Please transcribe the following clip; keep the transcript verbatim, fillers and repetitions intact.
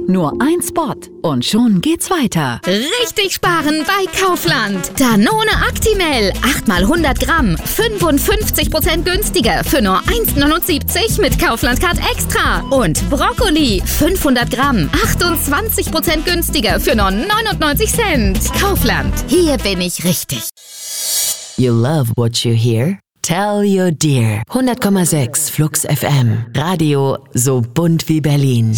Nur ein Spot und schon geht's weiter. Richtig sparen bei Kaufland. Danone Actimel, acht mal hundert Gramm, fünfundfünfzig Prozent günstiger für nur eins neunundsiebzig mit Kaufland Card Extra. Und Brokkoli, fünfhundert Gramm, achtundzwanzig Prozent günstiger für nur neunundneunzig Cent. Kaufland, hier bin ich richtig. You love what you hear? Tell your dear. hundert Komma sechs Flux F M. Radio so bunt wie Berlin.